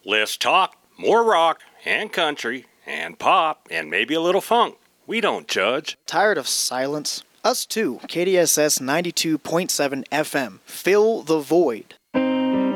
Less talk, more rock, and country, and pop, and maybe a little funk. We don't judge. Tired of silence? Us too. KDSS 92.7 FM. Fill the void.